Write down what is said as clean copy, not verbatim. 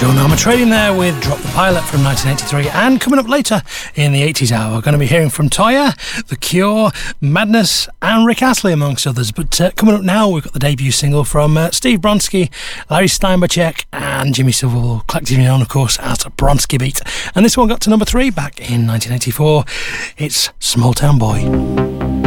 Joan Armatrading there with Drop the Pilot from 1983. And coming up later in the 80s hour, we're going to be hearing from Toyah, The Cure, Madness and Rick Astley amongst others. But coming up now, we've got the debut single from Steve Bronski, Larry Steinbachek and Jimmy Savile, collectively known of course as Bronski Beat. And this one got to number 3 back in 1984. It's Small Town Boy.